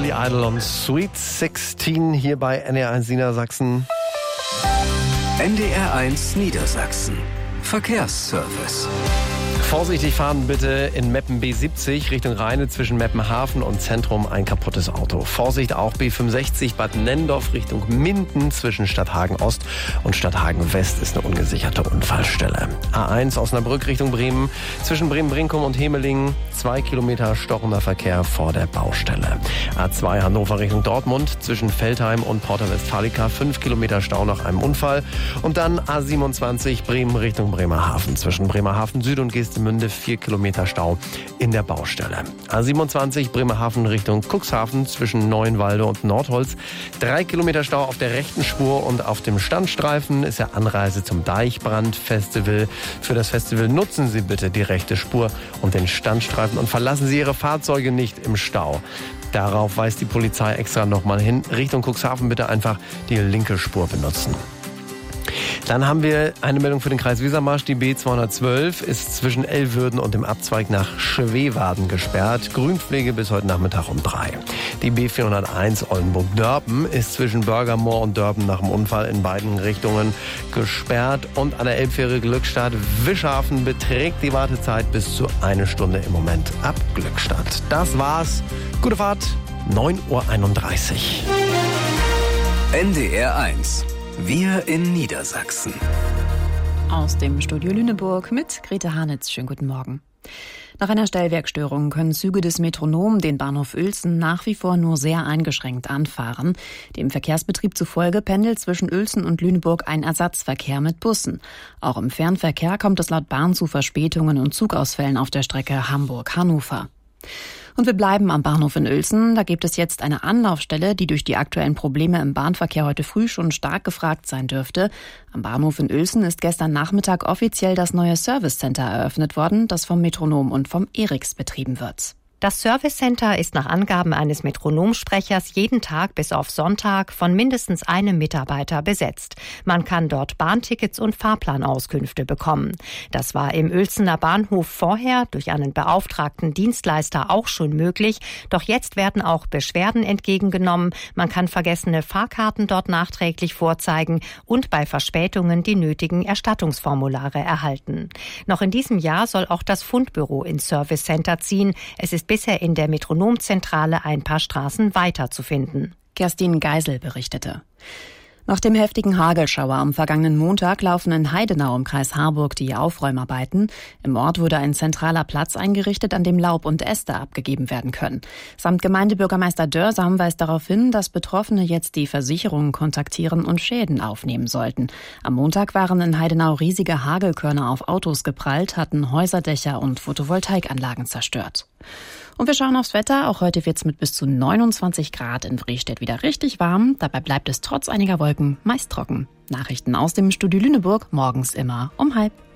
Billy Idol und Sweet 16 hier bei NDR1 Niedersachsen. NDR1 Niedersachsen. Verkehrsservice. Vorsichtig fahren bitte in Meppen B70 Richtung Rheine zwischen Meppenhafen und Zentrum ein kaputtes Auto. Vorsicht auch B65 Bad Nennendorf Richtung Minden zwischen Stadthagen Ost und Stadthagen West ist eine ungesicherte Unfallstelle. A1 Osnabrück Richtung Bremen zwischen Bremen-Brinkum und Hemelingen 2 Kilometer stockender Verkehr vor der Baustelle. A2 Hannover Richtung Dortmund zwischen Veltheim und Porta Westfalica 5 Kilometer Stau nach einem Unfall. Und dann A27 Bremen Richtung Bremerhaven zwischen Bremerhaven Süd und Geestemünde 4 Kilometer Stau in der Baustelle. A27 Bremerhaven Richtung Cuxhaven zwischen Neuenwalde und Nordholz 3 Kilometer Stau auf der rechten Spur und auf dem Standstreifen ist der Anreise zum Deichbrand-Festival. Für das Festival nutzen Sie bitte die rechte Spur und den Standstreifen und verlassen Sie Ihre Fahrzeuge nicht im Stau. Darauf weist die Polizei extra nochmal hin. Richtung Cuxhaven bitte einfach die linke Spur benutzen. Dann haben wir eine Meldung für den Kreis Wesermarsch. Die B212 ist zwischen Ellwürden und dem Abzweig nach Schweewarden gesperrt. Grünpflege bis heute Nachmittag um 3. Die B401 Oldenburg-Dörpen ist zwischen Börgermoor und Dörpen nach dem Unfall in beiden Richtungen gesperrt. Und an der Elbfähre Glückstadt-Wischhafen beträgt die Wartezeit bis zu 1 Stunde im Moment ab Glückstadt. Das war's. Gute Fahrt. 9:31 Uhr. NDR1. Wir in Niedersachsen. Aus dem Studio Lüneburg mit Grete Hanitz. Schönen guten Morgen. Nach einer Stellwerkstörung können Züge des Metronom den Bahnhof Uelzen nach wie vor nur sehr eingeschränkt anfahren. Dem Verkehrsbetrieb zufolge pendelt zwischen Uelzen und Lüneburg ein Ersatzverkehr mit Bussen. Auch im Fernverkehr kommt es laut Bahn zu Verspätungen und Zugausfällen auf der Strecke Hamburg-Hannover. Und wir bleiben am Bahnhof in Uelzen. Da gibt es jetzt eine Anlaufstelle, die durch die aktuellen Probleme im Bahnverkehr heute früh schon stark gefragt sein dürfte. Am Bahnhof in Uelzen ist gestern Nachmittag offiziell das neue Service Center eröffnet worden, das vom Metronom und vom ERIX betrieben wird. Das Service Center ist nach Angaben eines Metronomsprechers jeden Tag bis auf Sonntag von mindestens einem Mitarbeiter besetzt. Man kann dort Bahntickets und Fahrplanauskünfte bekommen. Das war im Uelzener Bahnhof vorher durch einen beauftragten Dienstleister auch schon möglich. Doch jetzt werden auch Beschwerden entgegengenommen. Man kann vergessene Fahrkarten dort nachträglich vorzeigen und bei Verspätungen die nötigen Erstattungsformulare erhalten. Noch in diesem Jahr soll auch das Fundbüro ins Service Center ziehen. Es ist bisher in der Metronomzentrale ein paar Straßen weiter zu finden. Kerstin Geisel berichtete. Nach dem heftigen Hagelschauer am vergangenen Montag laufen in Heidenau im Kreis Harburg die Aufräumarbeiten. Im Ort wurde ein zentraler Platz eingerichtet, an dem Laub und Äste abgegeben werden können. Samt Gemeindebürgermeister Dörsam weist darauf hin, dass Betroffene jetzt die Versicherungen kontaktieren und Schäden aufnehmen sollten. Am Montag waren in Heidenau riesige Hagelkörner auf Autos geprallt, hatten Häuserdächer und Photovoltaikanlagen zerstört. Und wir schauen aufs Wetter. Auch heute wird es mit bis zu 29 Grad in Wrestedt wieder richtig warm. Dabei bleibt es trotz einiger Wolken meist trocken. Nachrichten aus dem Studio Lüneburg morgens immer um 6:30.